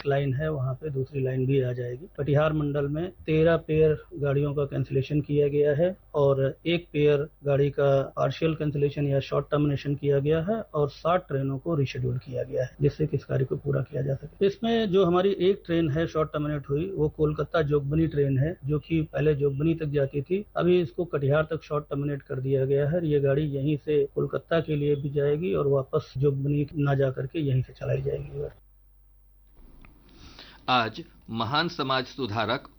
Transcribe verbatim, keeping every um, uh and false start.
Line है वहां पे दूसरी लाइन भी आ जाएगी। कटिहार मंडल में तेरह पेयर गाड़ियों का कैंसिलेशन किया गया है और एक पेयर गाड़ी का पार्शियल कैंसिलेशन या शॉर्ट टर्मिनेशन किया गया है और साठ ट्रेनों को रिशेड्यूल किया गया है, जिससे कि इस कार्य को पूरा किया जा सके। इसमें जो हमारी एक ट्रेन है शॉर्ट टर्मिनेट हुई, वो कोलकाता जोगबनी ट्रेन है, जो कि पहले जोगबनी तक जाती थी। अभी इसको कटिहार तक शॉर्ट टर्मिनेट कर दिया गया है। ये गाड़ी यहीं से कोलकाता के लिए भी जाएगी और वापस जोगबनी न जाकर के यहीं से चलाई जाएगी। आज महान समाज सुधारक